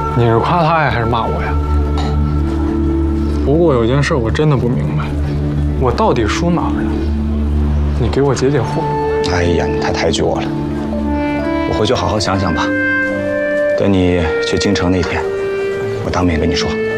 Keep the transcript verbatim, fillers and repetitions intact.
你是夸他呀，还是骂我呀？不过有件事我真的不明白，我到底输哪儿了？你给我解解惑。 哎呀，你太抬举我了，我回去好好想想吧。等你去京城那天，我当面跟你说。